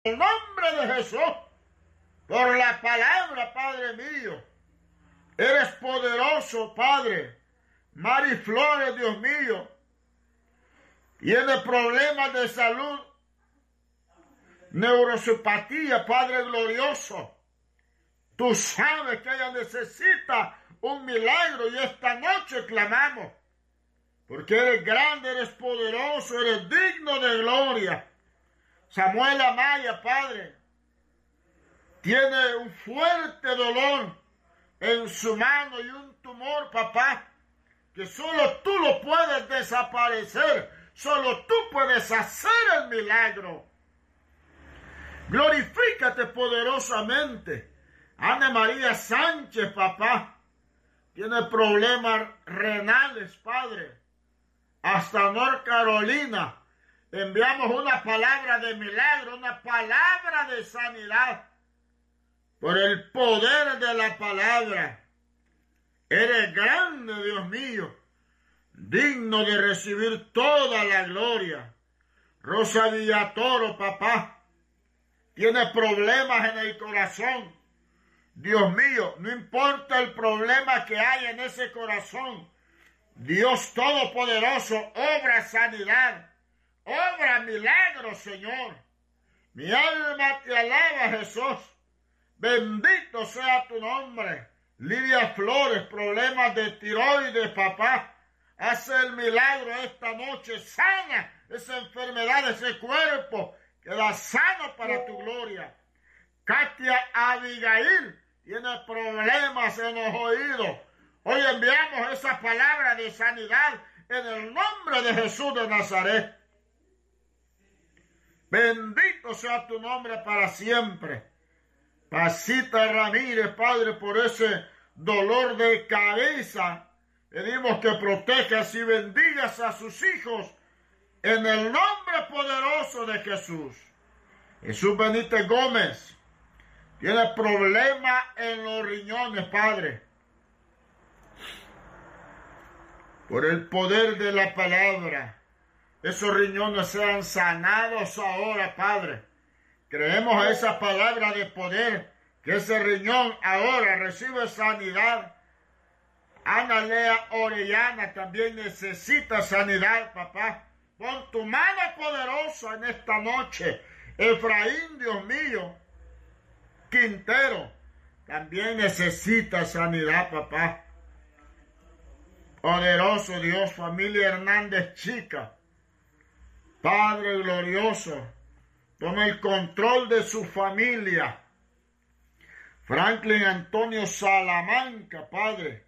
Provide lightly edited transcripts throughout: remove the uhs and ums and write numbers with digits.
el nombre de Jesús, por la palabra, Padre mío. Eres poderoso, Padre. Mari Flores, Dios mío, tiene problemas de salud, neuropatía, Padre glorioso. Tú sabes que ella necesita un milagro y esta noche clamamos, porque eres grande, eres poderoso, eres digno de gloria. Samuel Amaya, Padre, tiene un fuerte dolor en su mano y un tumor, papá, que solo tú lo puedes desaparecer, solo tú puedes hacer el milagro. Glorifícate poderosamente. Ana María Sánchez, papá, tiene problemas renales, Padre. Hasta North Carolina enviamos una palabra de milagro, una palabra de sanidad. Por el poder de la palabra. Eres grande, Dios mío, digno de recibir toda la gloria. Rosa Villatoro, papá, tiene problemas en el corazón. Dios mío, no importa el problema que hay en ese corazón, Dios Todopoderoso obra sanidad, obra milagros, Señor. Mi alma te alaba, Jesús. Bendito sea tu nombre. Lidia Flores, problemas de tiroides, papá. Hace el milagro esta noche. Sana esa enfermedad, ese cuerpo. Queda sano para tu gloria. Katia Abigail tiene problemas en los oídos. Hoy enviamos esa palabra de sanidad en el nombre de Jesús de Nazaret. Bendito sea tu nombre para siempre. Pasita Ramírez, Padre, por ese dolor de cabeza, pedimos que protejas y bendigas a sus hijos en el nombre poderoso de Jesús. Jesús Benítez Gómez tiene problemas en los riñones, Padre. Por el poder de la palabra, esos riñones sean sanados ahora, Padre. Creemos a esa palabra de poder, que ese riñón ahora recibe sanidad. Ana Lea Orellana también necesita sanidad, papá. Pon tu mano poderosa en esta noche. Efraín, Dios mío, Quintero, también necesita sanidad, papá. Poderoso Dios, familia Hernández Chica, Padre glorioso, toma el control de su familia. Franklin Antonio Salamanca, Padre,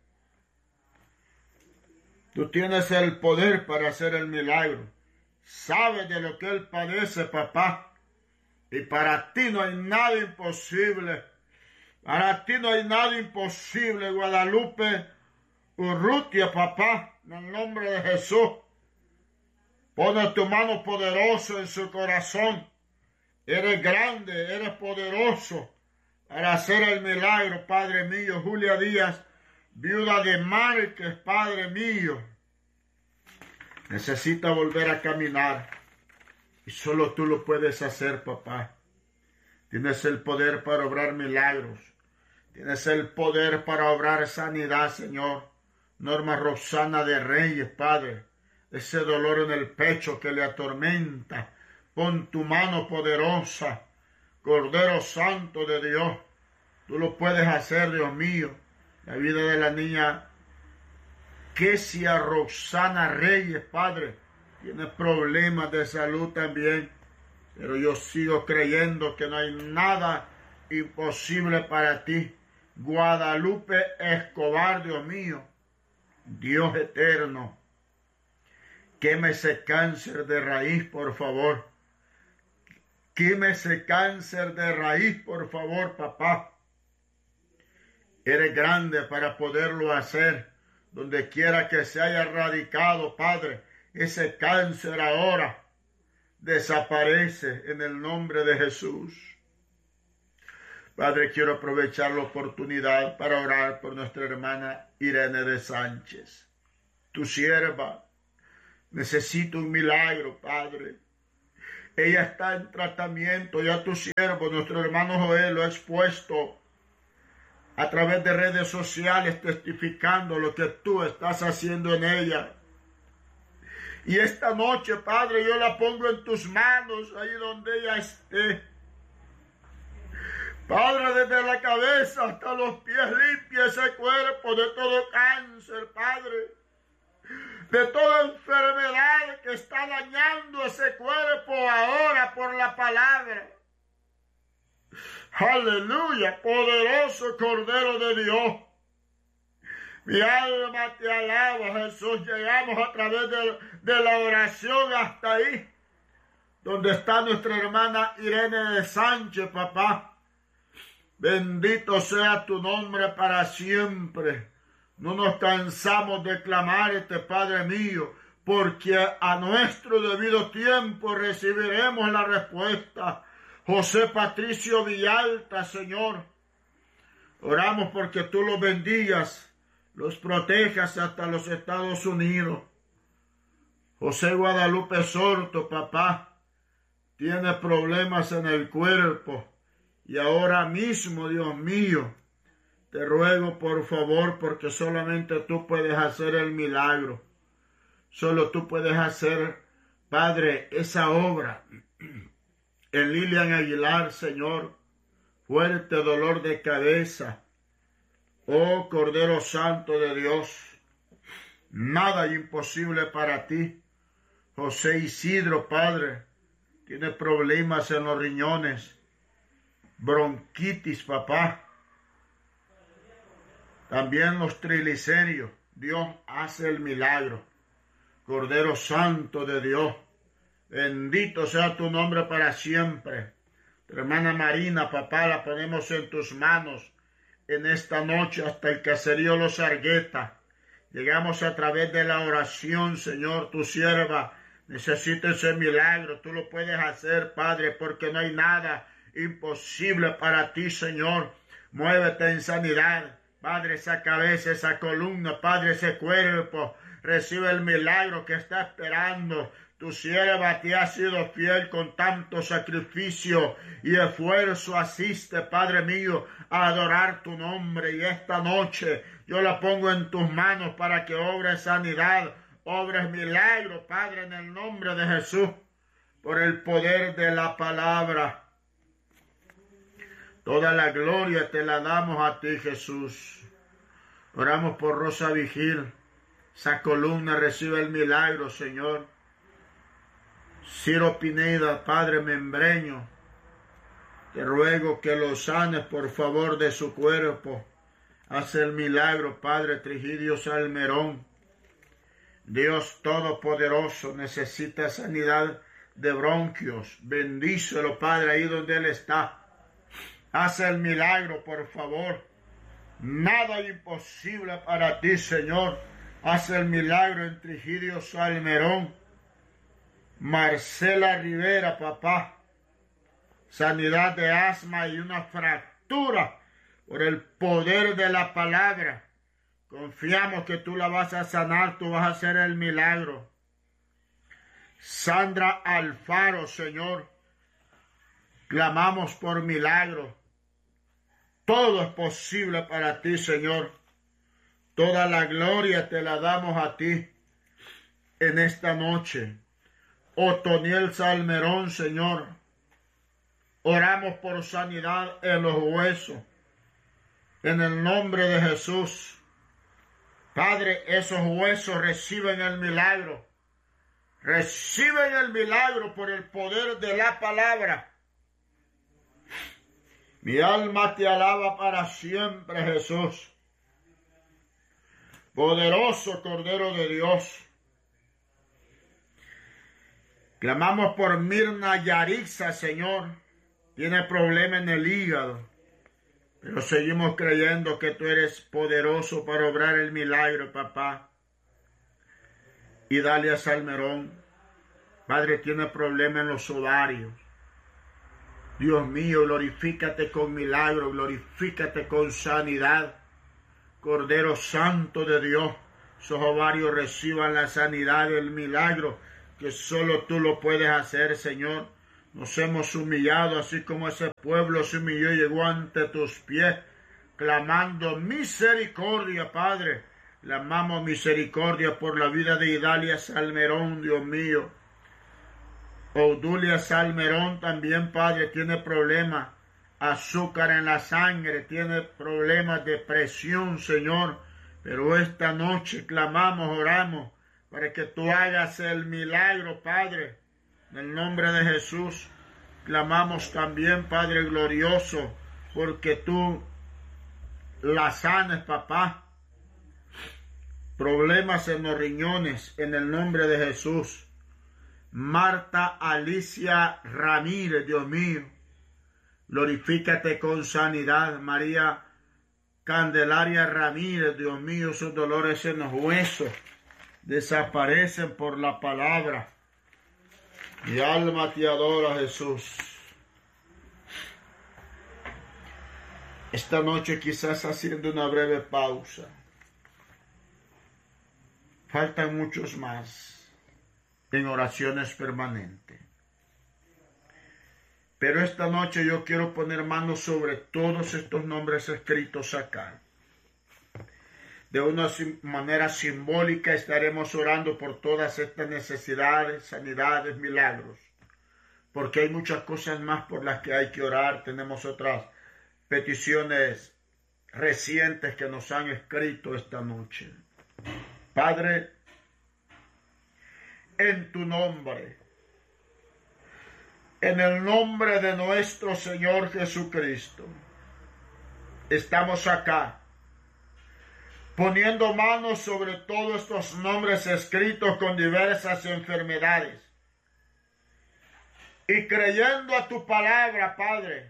tú tienes el poder para hacer el milagro. Sabes de lo que él padece, papá. Y para ti no hay nada imposible. Para ti no hay nada imposible, Guadalupe Urrutia, papá, en el nombre de Jesús. Pone tu mano poderosa en su corazón. Eres grande, eres poderoso para hacer el milagro, Padre mío. Julia Díaz, viuda de Márquez, Padre mío, necesita volver a caminar. Y solo tú lo puedes hacer, papá. Tienes el poder para obrar milagros. Tienes el poder para obrar sanidad, Señor. Norma Roxana de Reyes, Padre. Ese dolor en el pecho que le atormenta. Pon tu mano poderosa. Cordero Santo de Dios. Tú lo puedes hacer, Dios mío. La vida de la niña Kesia Roxana Reyes, Padre, tiene problemas de salud también. Pero yo sigo creyendo que no hay nada imposible para ti. Guadalupe Escobar, Dios mío. Dios eterno. Queme ese cáncer de raíz, por favor. Queme ese cáncer de raíz, por favor, papá. Eres grande para poderlo hacer. Donde quiera que se haya radicado, Padre, ese cáncer ahora desaparece en el nombre de Jesús. Padre, quiero aprovechar la oportunidad para orar por nuestra hermana Irene de Sánchez. Tu sierva necesita un milagro, Padre. Ella está en tratamiento. Ya tu siervo, nuestro hermano Joel, lo ha expuesto a través de redes sociales, testificando lo que tú estás haciendo en ella. Y esta noche, Padre, yo la pongo en tus manos, ahí donde ella esté. Padre, desde la cabeza hasta los pies, limpia ese cuerpo de todo cáncer, Padre. De toda enfermedad que está dañando ese cuerpo ahora por la palabra. Aleluya, poderoso Cordero de Dios. Mi alma te alaba, Jesús. Llegamos a través de la oración hasta ahí, donde está nuestra hermana Irene de Sánchez, papá. Bendito sea tu nombre para siempre. No nos cansamos de clamarte, Padre mío, porque a nuestro debido tiempo recibiremos la respuesta. José Patricio Villalta, Señor, oramos porque tú los bendigas, los protejas hasta los Estados Unidos. José Guadalupe Sorto, papá, tiene problemas en el cuerpo. Y ahora mismo, Dios mío, te ruego por favor, porque solamente tú puedes hacer el milagro. Solo tú puedes hacer, Padre, esa obra. En Lilian Aguilar, Señor, fuerte dolor de cabeza. Oh Cordero Santo de Dios, nada imposible para ti. José Isidro, Padre, tiene problemas en los riñones. Bronquitis, papá. También los triglicéridos. Dios hace el milagro. Cordero Santo de Dios, bendito sea tu nombre para siempre. Tu hermana Marina, papá, la ponemos en tus manos en esta noche hasta el caserío Los Argueta. Llegamos a través de la oración, Señor, tu sierva necesita ese milagro. Tú lo puedes hacer, Padre, porque no hay nada imposible para ti, Señor. Muévete en sanidad, Padre, esa cabeza, esa columna, Padre, ese cuerpo. Recibe el milagro que está esperando. Tu sierva te ha sido fiel con tanto sacrificio y esfuerzo. Asiste, Padre mío, a adorar tu nombre. Y esta noche yo la pongo en tus manos para que obres sanidad, obres milagro, Padre, en el nombre de Jesús, por el poder de la palabra. Toda la gloria te la damos a ti, Jesús. Oramos por Rosa Vigil. Esa columna recibe el milagro, Señor. Ciro Pineda, Padre Membreño, te ruego que lo sanes por favor de su cuerpo. Haz el milagro, Padre Trigidio Salmerón. Dios Todopoderoso, necesita sanidad de bronquios. Bendícelo, Padre, ahí donde él está. Haz el milagro, por favor. Nada imposible para ti, Señor. Haz el milagro en Trigidio Salmerón. Marcela Rivera, papá. Sanidad de asma y una fractura por el poder de la palabra. Confiamos que tú la vas a sanar, tú vas a hacer el milagro. Sandra Alfaro, Señor. Clamamos por milagro. Todo es posible para ti, Señor. Toda la gloria te la damos a ti en esta noche. Otoniel Salmerón, Señor. Oramos por sanidad en los huesos. En el nombre de Jesús. Padre, esos huesos reciben el milagro. Reciben el milagro por el poder de la palabra. Mi alma te alaba para siempre, Jesús. Poderoso Cordero de Dios. Clamamos por Mirna Yarixa, Señor. Tiene problema en el hígado. Pero seguimos creyendo que tú eres poderoso para obrar el milagro, papá. Y Dalia Salmerón. Padre, tiene problema en los ovarios. Dios mío, glorifícate con milagro, glorifícate con sanidad. Cordero Santo de Dios, esos ovarios reciban la sanidad, el milagro, que solo tú lo puedes hacer, Señor. nos hemos humillado, así como ese pueblo se humilló y llegó ante tus pies, clamando misericordia, Padre. Clamamos misericordia por la vida de Idalia Salmerón, Dios mío. Oudulia Salmerón también, Padre, tiene problemas, azúcar en la sangre, tiene problemas de presión, Señor. Pero esta noche clamamos, oramos, para que tú hagas el milagro, Padre. En el nombre de Jesús, clamamos también, Padre glorioso, porque tú la sanes, papá. Problemas en los riñones, en el nombre de Jesús. Marta Alicia Ramírez, Dios mío, glorifícate con sanidad. María Candelaria Ramírez, Dios mío, esos dolores en los huesos desaparecen por la palabra. Mi alma te adora, Jesús. Esta noche quizás haciendo una breve pausa. Faltan muchos más en oraciones permanentes. Pero esta noche yo quiero poner manos sobre todos estos nombres escritos acá. De una manera simbólica estaremos orando por todas estas necesidades, sanidades, milagros. Porque hay muchas cosas más por las que hay que orar. Tenemos otras peticiones recientes que nos han escrito esta noche. Padre, en tu nombre, en el nombre de nuestro Señor Jesucristo, estamos acá, poniendo manos sobre todos estos nombres escritos con diversas enfermedades, y creyendo a tu palabra, Padre,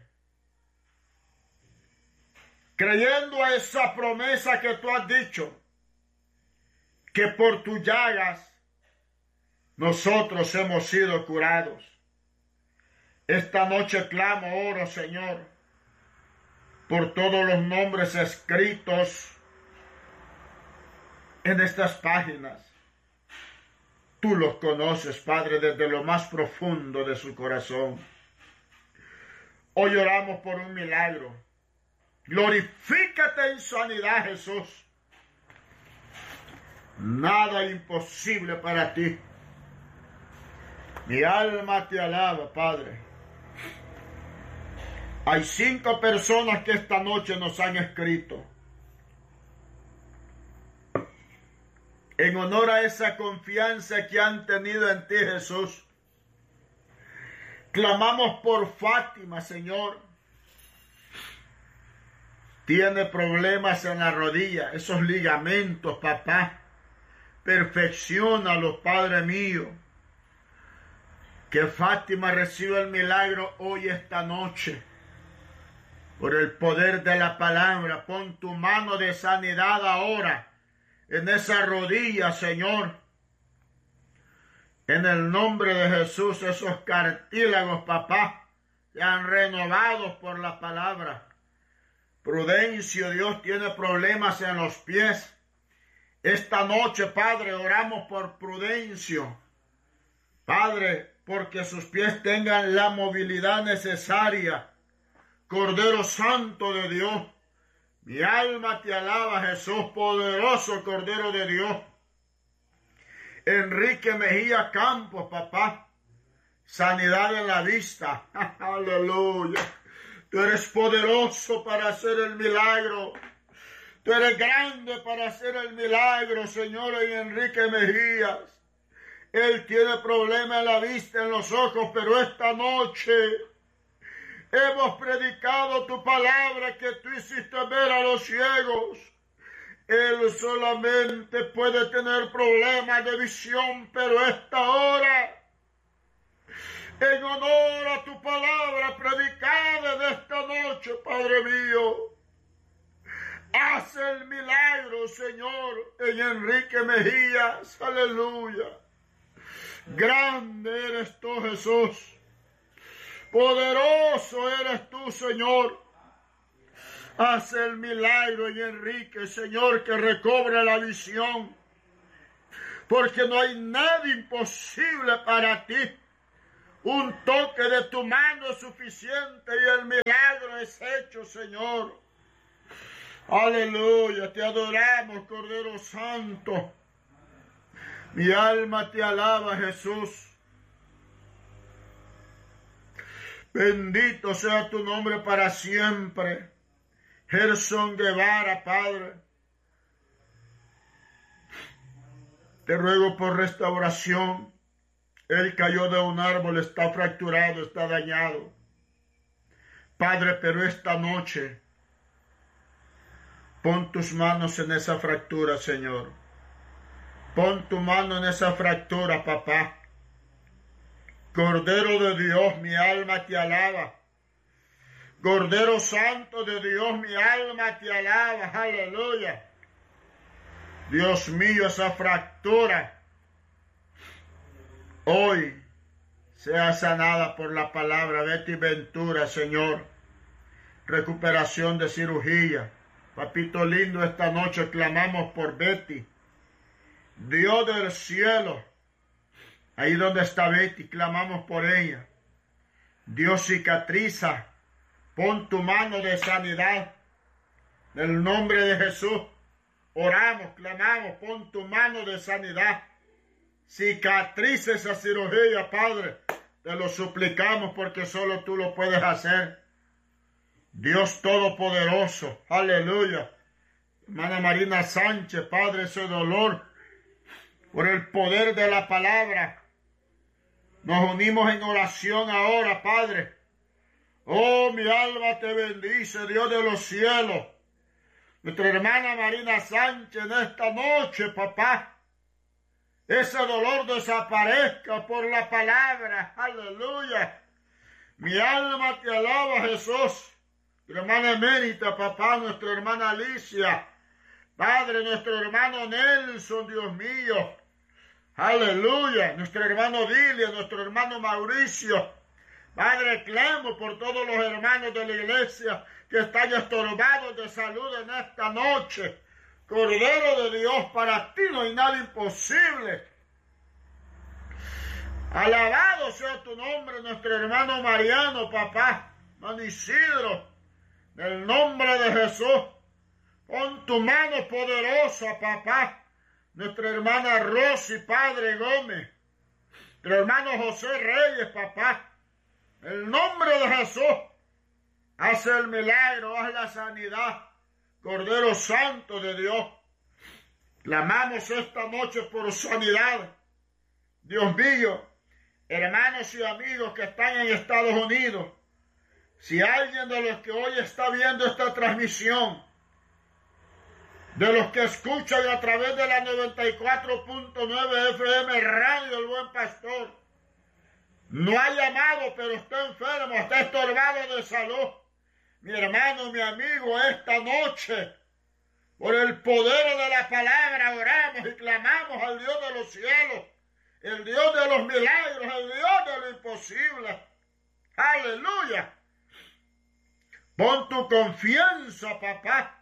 creyendo a esa promesa que tú has dicho, que por tus llagas nosotros hemos sido curados. Esta noche clamo, oro, Señor, por todos los nombres escritos en estas páginas. Tú los conoces, Padre, desde lo más profundo de su corazón. Hoy oramos por un milagro. Glorifícate en sanidad, Jesús. Nada imposible para ti. Mi alma te alaba, Padre. Hay 5 personas que esta noche nos han escrito. En honor a esa confianza que han tenido en ti, Jesús. Clamamos por Fátima, Señor. Tiene problemas en la rodilla, esos ligamentos, papá. Perfecciónalos, Padre mío. Que Fátima reciba el milagro hoy, esta noche. Por el poder de la palabra, pon tu mano de sanidad ahora en esa rodilla, Señor. En el nombre de Jesús, esos cartílagos, papá, sean renovados por la palabra. Prudencio, Dios, tiene problemas en los pies. Esta noche, Padre, oramos por Prudencio. Padre, porque sus pies tengan la movilidad necesaria. Cordero Santo de Dios, mi alma te alaba, Jesús, poderoso Cordero de Dios. Enrique Mejía Campos, papá, sanidad en la vista. Aleluya. Tú eres poderoso para hacer el milagro. Tú eres grande para hacer el milagro, Señor, en Enrique Mejías. Él tiene problema en la vista, en los ojos, pero esta noche hemos predicado tu palabra que tú hiciste ver a los ciegos. Él solamente puede tener problemas de visión, pero esta hora, en honor a tu palabra predicada de esta noche, Padre mío, haz el milagro, Señor, en Enrique Mejías. Aleluya. Grande eres tú, Jesús. Poderoso eres tú, Señor. Haz el milagro en Enrique, Señor, que recobre la visión. Porque no hay nada imposible para ti. Un toque de tu mano es suficiente y el milagro es hecho, Señor. Aleluya, te adoramos, Cordero Santo. Mi alma te alaba, Jesús. Bendito sea tu nombre para siempre. Gerson Guevara, Padre. Te ruego por restauración. Él cayó de un árbol, está fracturado, está dañado. Padre, pero esta noche, pon tus manos en esa fractura, Señor. Pon tu mano en esa fractura, papá. Cordero de Dios, mi alma te alaba. Cordero Santo de Dios, mi alma te alaba. Aleluya. Dios mío, esa fractura hoy sea sanada por la palabra. Betty Ventura, Señor. Recuperación de cirugía. Papito lindo, esta noche clamamos por Betty. Dios del cielo, ahí donde está Betty, clamamos por ella. Dios cicatriza, pon tu mano de sanidad. En el nombre de Jesús, oramos, clamamos, pon tu mano de sanidad. Cicatriza esa cirugía, Padre. Te lo suplicamos porque solo tú lo puedes hacer. Dios Todopoderoso, aleluya. Hermana Marina Sánchez, Padre, ese dolor, por el poder de la palabra, nos unimos en oración ahora, Padre. Oh, mi alma te bendice, Dios de los cielos. Nuestra hermana Marina Sánchez en esta noche, papá, ese dolor desaparezca por la palabra, aleluya. Mi alma te alaba, Jesús. Mi hermana emérita, papá, nuestra hermana Alicia, Padre, nuestro hermano Nelson, Dios mío, aleluya, nuestro hermano Dilia, nuestro hermano Mauricio, Padre, clamo por todos los hermanos de la iglesia que están estorbados de salud en esta noche. Cordero de Dios, para ti no hay nada imposible. Alabado sea tu nombre, nuestro hermano Mariano, papá, hermano Isidro, en el nombre de Jesús. Pon tu mano poderosa, papá. Nuestra hermana Rosy, Padre Gómez. Nuestro hermano José Reyes, papá. En el nombre de Jesús. Haz el milagro, haz la sanidad. Cordero Santo de Dios. Clamamos esta noche por sanidad. Dios mío, hermanos y amigos que están en Estados Unidos. Si alguien de los que hoy está viendo esta transmisión, de los que escuchan a través de la 94.9 FM Radio El Buen Pastor, no ha llamado pero está enfermo, está estorbado de salud, mi hermano, mi amigo, esta noche, por el poder de la palabra, oramos y clamamos al Dios de los cielos, el Dios de los milagros, el Dios de lo imposible. Aleluya. Pon tu confianza, papá.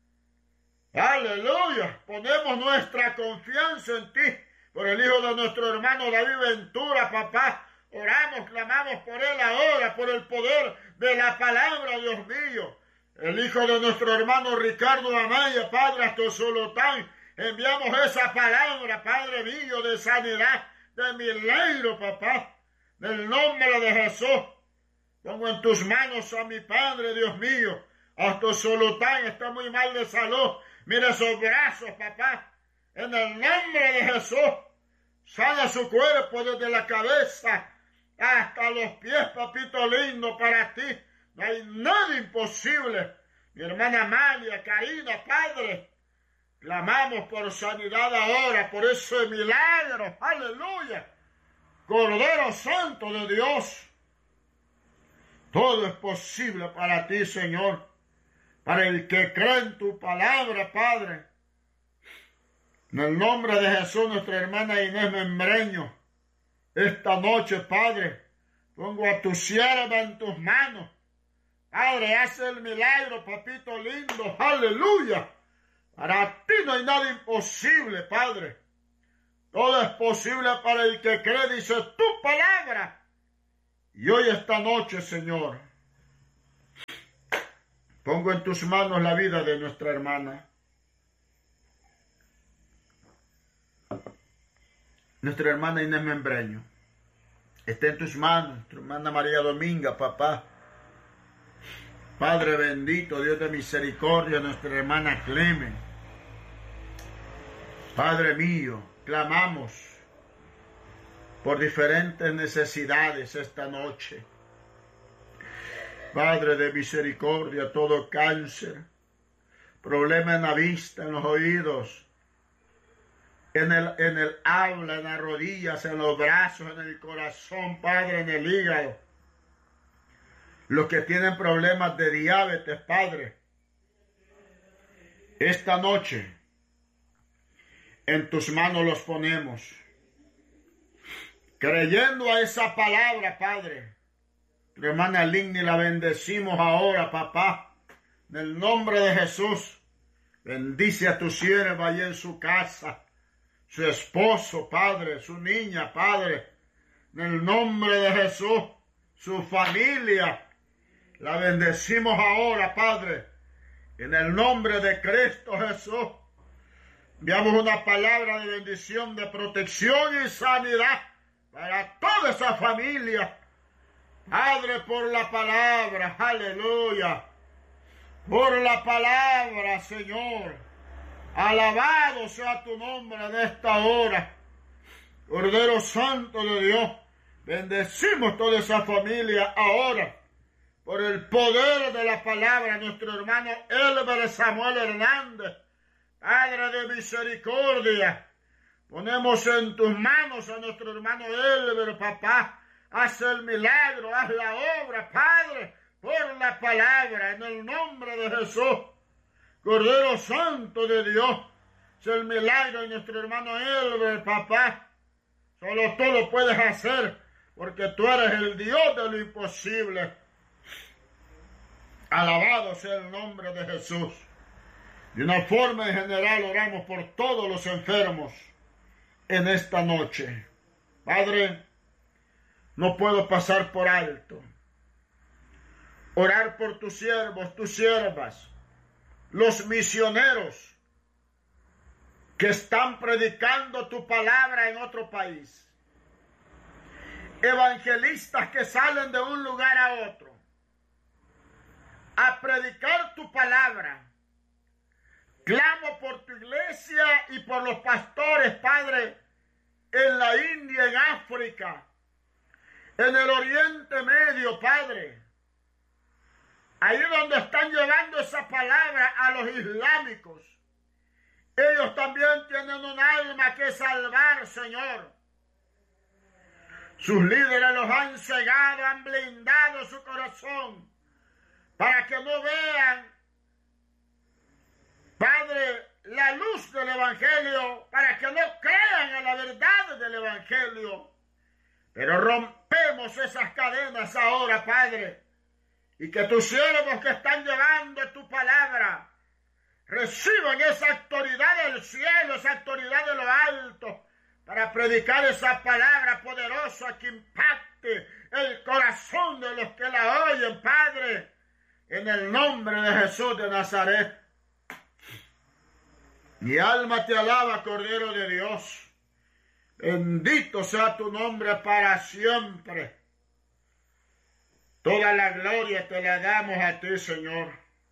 Aleluya. Ponemos nuestra confianza en ti. Por el hijo de nuestro hermano David Ventura, papá. Oramos, clamamos por él ahora, por el poder de la palabra, Dios mío. El hijo de nuestro hermano Ricardo Amaya, Padre, hasta Solotán. Enviamos esa palabra, Padre mío, de sanidad, de milagro, papá. En el nombre de Jesús. Pongo en tus manos a mi Padre, Dios mío. Hasta Solotán está muy mal de salud. Mira esos brazos, papá. En el nombre de Jesús. Sana su cuerpo desde la cabeza hasta los pies, papito lindo, para ti. No hay nada imposible. Mi hermana Amalia, Karina, Padre. Clamamos por sanidad ahora, por ese milagro. Aleluya. Cordero Santo de Dios. Todo es posible para ti, Señor. Para el que cree en tu palabra, Padre. En el nombre de Jesús, nuestra hermana Inés Membreño. Esta noche, Padre, pongo a tu sierva en tus manos. Padre, haz el milagro, papito lindo. Aleluya. Para ti no hay nada imposible, Padre. Todo es posible para el que cree, dice tu palabra. Y hoy esta noche, Señor, pongo en tus manos la vida de nuestra hermana. Nuestra hermana Inés Membreño. Está en tus manos, tu hermana María Dominga, papá. Padre bendito, Dios de misericordia, nuestra hermana Clemen. Padre mío, clamamos por diferentes necesidades esta noche. Padre de misericordia, todo cáncer, problema en la vista, en los oídos, en el habla, en las rodillas, en los brazos, en el corazón, Padre, en el hígado. Los que tienen problemas de diabetes, Padre, esta noche en tus manos los ponemos, creyendo a esa palabra, Padre. Tu hermana Ligny la bendecimos ahora, papá, en el nombre de Jesús. Bendice a tu sierva allí en su casa, su esposo, Padre, su niña, Padre, en el nombre de Jesús, su familia, la bendecimos ahora, Padre, en el nombre de Cristo Jesús. Enviamos una palabra de bendición, de protección y sanidad para toda esa familia, Padre, por la palabra, aleluya, por la palabra, Señor. Alabado sea tu nombre en esta hora. Cordero Santo de Dios, bendecimos toda esa familia ahora por el poder de la palabra. Nuestro hermano Elber Samuel Hernández, Padre de misericordia, ponemos en tus manos a nuestro hermano Elber, papá. Haz el milagro, haz la obra, Padre, por la palabra, en el nombre de Jesús. Cordero Santo de Dios, es el milagro de nuestro hermano Elber, papá. Solo tú lo puedes hacer, porque tú eres el Dios de lo imposible. Alabado sea el nombre de Jesús. De una forma en general oramos por todos los enfermos en esta noche. Padre, no puedo pasar por alto orar por tus siervos, tus siervas, los misioneros que están predicando tu palabra en otro país, evangelistas que salen de un lugar a otro a predicar tu palabra. Clamo por tu iglesia y por los pastores, Padre, en la India, en África, en el Oriente Medio, Padre. Ahí donde están llevando esa palabra a los islámicos. Ellos también tienen un alma que salvar, Señor. Sus líderes los han cegado, han blindado su corazón para que no vean, Padre, la luz del Evangelio, para que no crean en la verdad del Evangelio. Pero rompemos esas cadenas ahora, Padre, y que tus siervos que están llevando tu palabra reciban esa autoridad del cielo, esa autoridad de lo alto, para predicar esa palabra poderosa que impacte el corazón de los que la oyen, Padre, en el nombre de Jesús de Nazaret. Mi alma te alaba, Cordero de Dios. Bendito sea tu nombre para siempre. Toda la gloria te la damos a ti, Señor.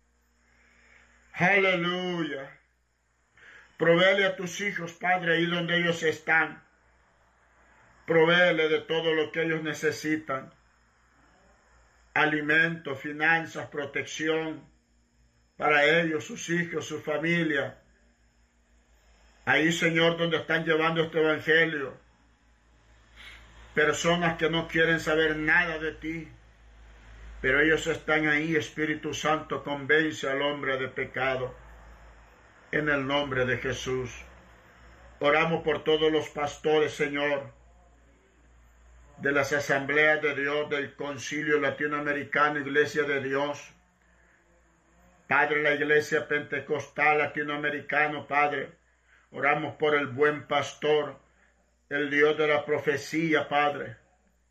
Aleluya. Provéele a tus hijos, Padre, ahí donde ellos están. Provéele de todo lo que ellos necesitan. Alimento, finanzas, protección para ellos, sus hijos, su familia. Ahí, Señor, donde están llevando este evangelio. Personas que no quieren saber nada de ti. Pero ellos están ahí. Espíritu Santo, convence al hombre de pecado. En el nombre de Jesús. Oramos por todos los pastores, Señor, de las asambleas de Dios, del Concilio Latinoamericano, Iglesia de Dios. Padre, la Iglesia Pentecostal Latinoamericano, Padre. Oramos por el buen pastor, el Dios de la profecía, Padre.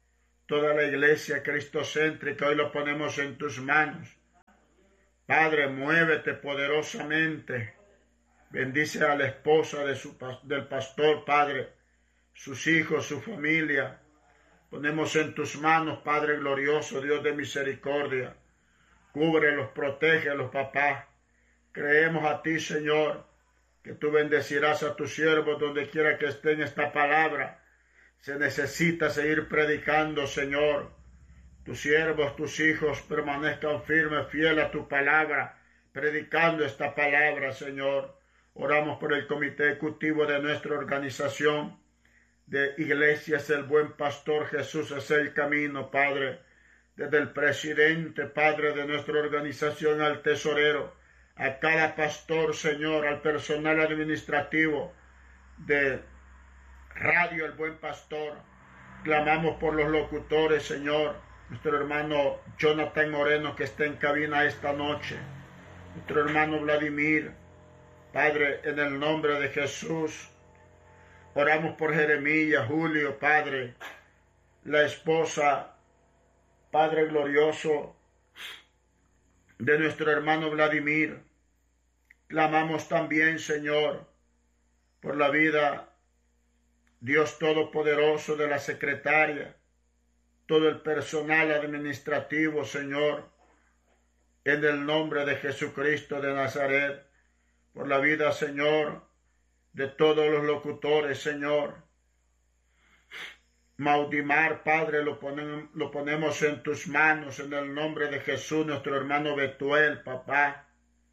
toda la iglesia cristocéntrica, hoy lo ponemos en tus manos. Padre, muévete poderosamente. Bendice a la esposa del pastor, Padre, sus hijos, su familia. Ponemos en tus manos, Padre glorioso, Dios de misericordia. Cúbrelos, protégelos, papá. Creemos a ti, Señor, que tú bendecirás a tus siervos donde quiera que esté en esta palabra. Se necesita seguir predicando, Señor. Tus siervos, tus hijos permanezcan firmes, fieles a tu palabra, predicando esta palabra, Señor. Oramos por el comité ejecutivo de nuestra organización de Iglesias El Buen Pastor. Jesús es el camino, Padre. Desde el presidente, Padre, de nuestra organización al tesorero, a cada pastor, Señor, al personal administrativo de Radio El Buen Pastor. Clamamos por los locutores, Señor. Nuestro hermano Jonathan Moreno, que está en cabina esta noche. Nuestro hermano Vladimir. Padre, en el nombre de Jesús, oramos por Jeremías, Julio, Padre, la esposa, Padre glorioso, de nuestro hermano Vladimir. Clamamos también, Señor, por la vida, Dios Todopoderoso, de la secretaria, todo el personal administrativo, Señor, en el nombre de Jesucristo de Nazaret. Por la vida, Señor, de todos los locutores, Señor. Maudimar, Padre, lo ponemos en tus manos, en el nombre de Jesús, nuestro hermano Betuel, papá.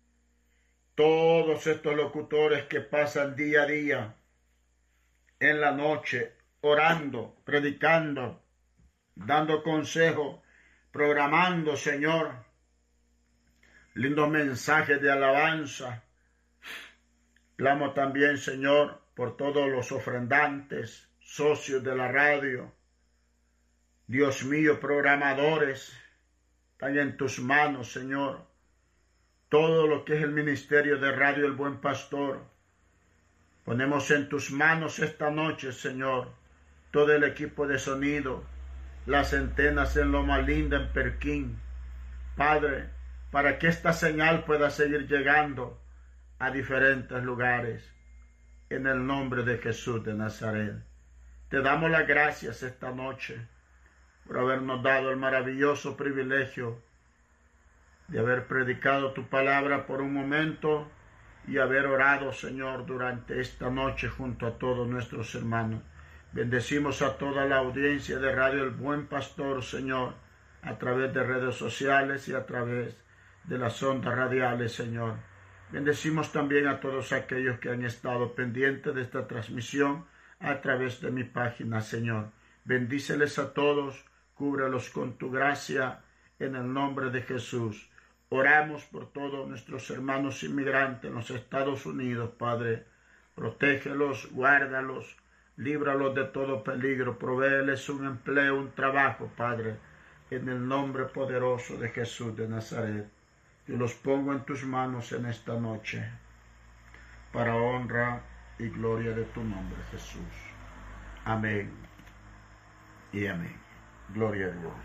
Todos estos locutores que pasan día a día, en la noche, orando, predicando, dando consejo, programando, Señor, lindos mensajes de alabanza. Clamo también, Señor, por todos los ofrendantes, socios de la radio. Dios mío, programadores, están en tus manos, Señor. Todo lo que es el ministerio de Radio El Buen Pastor, ponemos en tus manos esta noche, Señor, todo el equipo de sonido, las antenas en Loma Linda, en Perquín. Padre, para que esta señal pueda seguir llegando a diferentes lugares, en el nombre de Jesús de Nazaret. Te damos las gracias esta noche por habernos dado el maravilloso privilegio de haber predicado tu palabra por un momento y haber orado, Señor, durante esta noche junto a todos nuestros hermanos. Bendecimos a toda la audiencia de Radio El Buen Pastor, Señor, a través de redes sociales y a través de las ondas radiales, Señor. Bendecimos también a todos aquellos que han estado pendientes de esta transmisión a través de mi página, Señor. Bendíceles a todos, cúbrelos con tu gracia, en el nombre de Jesús. Oramos por todos nuestros hermanos inmigrantes en los Estados Unidos, Padre. Protégelos, guárdalos, líbralos de todo peligro, provéeles un empleo, un trabajo, Padre, en el nombre poderoso de Jesús de Nazaret. Yo los pongo en tus manos en esta noche, para honra y gloria de tu nombre, Jesús. Amén y amén. Gloria a Dios.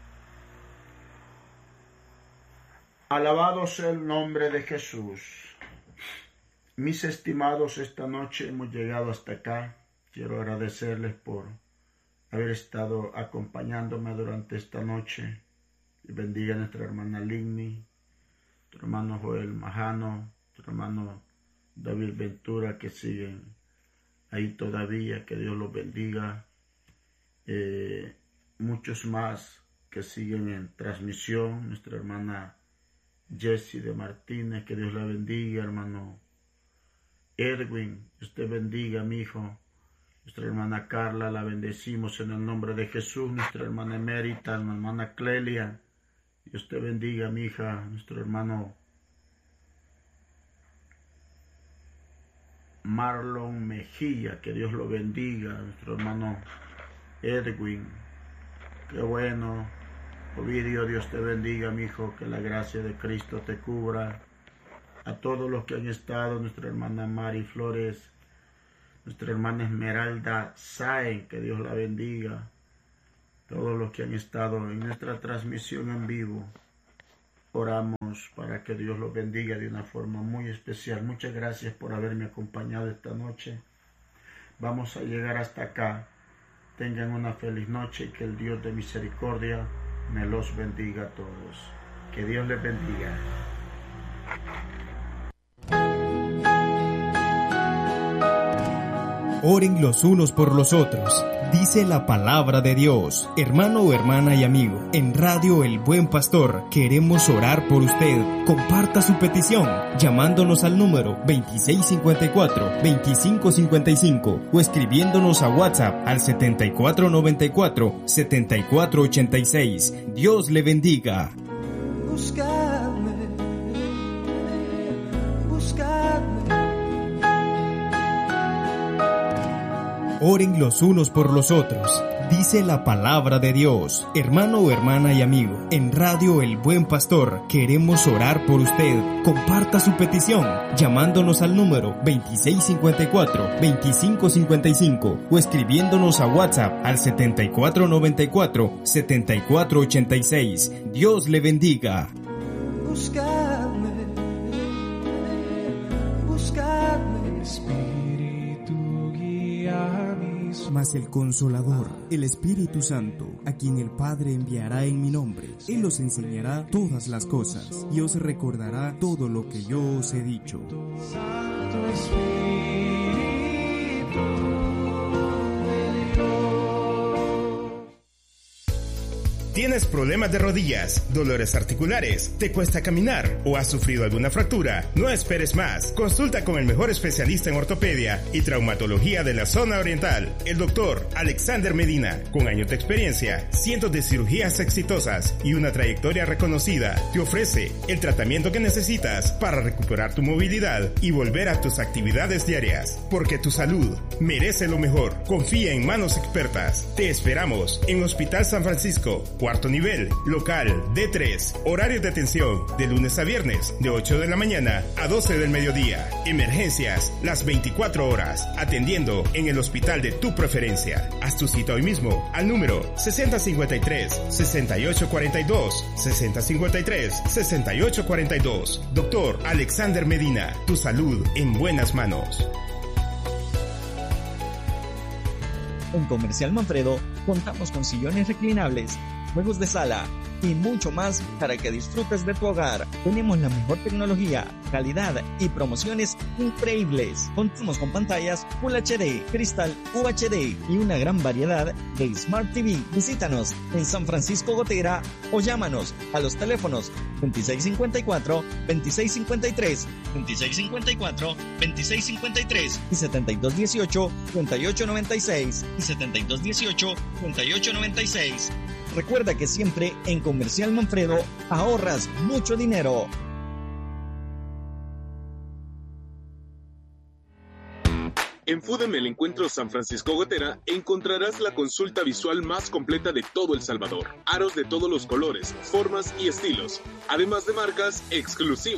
Alabado sea el nombre de Jesús. Mis estimados, esta noche hemos llegado hasta acá. Quiero agradecerles por haber estado acompañándome durante esta noche. Y bendiga a nuestra hermana Ligny, tu hermano Joel Majano, tu hermano David Ventura, que siguen ahí todavía. Que Dios los bendiga. Muchos más que siguen en transmisión. Nuestra hermana Jessie de Martínez, que Dios la bendiga. Hermano Edwin, Dios bendiga, mi hijo. Nuestra hermana Carla, la bendecimos en el nombre de Jesús. Nuestra hermana Emérita, nuestra hermana Clelia, Dios te bendiga, mi hija. Nuestro hermano Marlon Mejía, que Dios lo bendiga. Nuestro hermano Edwin, qué bueno. Ovidio, Dios te bendiga, mi hijo, que la gracia de Cristo te cubra. A todos los que han estado, nuestra hermana Mari Flores, nuestra hermana Esmeralda Sáenz, que Dios la bendiga. todos los que han estado en nuestra transmisión en vivo. Oramos para que Dios los bendiga de una forma muy especial. Muchas gracias por haberme acompañado esta noche. Vamos a llegar hasta acá. Tengan una feliz noche y que el Dios de misericordia me los bendiga a todos. Que Dios les bendiga. Oren los unos por los otros, dice la palabra de Dios. Hermano o hermana y amigo, en Radio El Buen Pastor queremos orar por usted. Comparta su petición llamándonos al número 2654-2555 o escribiéndonos a WhatsApp al 7494-7486. Dios le bendiga. Buscadme, buscadme. Oren los unos por los otros, dice la palabra de Dios. Hermano o hermana y amigo, en Radio El Buen Pastor queremos orar por usted. Comparta su petición llamándonos al número 2654-2555 o escribiéndonos a WhatsApp al 7494-7486. Dios le bendiga. Buscadme, buscadme, Espíritu guía. Mas el Consolador, el Espíritu Santo, a quien el Padre enviará en mi nombre, Él os enseñará todas las cosas y os recordará todo lo que yo os he dicho. Santo Espíritu. ¿Tienes problemas de rodillas, dolores articulares, te cuesta caminar o has sufrido alguna fractura? No esperes más. Consulta con el mejor especialista en ortopedia y traumatología de la zona oriental, el doctor Alexander Medina. Con años de experiencia, cientos de cirugías exitosas y una trayectoria reconocida, te ofrece el tratamiento que necesitas para recuperar tu movilidad y volver a tus actividades diarias. Porque tu salud merece lo mejor. Confía en manos expertas. Te esperamos en Hospital San Francisco, cuarto nivel, local D3, horarios de atención de lunes a viernes de 8 de la mañana a 12 del mediodía. Emergencias las 24 horas, atendiendo en el hospital de tu preferencia. Haz tu cita hoy mismo al número 6053-6842, 6053-6842. Doctor Alexander Medina, tu salud en buenas manos. En Comercial Manfredo contamos con sillones reclinables, juegos de sala y mucho más para que disfrutes de tu hogar. Tenemos la mejor tecnología, calidad y promociones increíbles. Contamos con pantallas Full HD, Cristal UHD y una gran variedad de Smart TV. Visítanos en San Francisco Gotera o llámanos a los teléfonos 2654-2653, 2654-2653 y 7218-3896 y 7218-3896. Recuerda que siempre en Comercial Manfredo ahorras mucho dinero. En FUDEM El Encuentro San Francisco Gotera encontrarás la consulta visual más completa de todo El Salvador. Aros de todos los colores, formas y estilos, además de marcas exclusivas.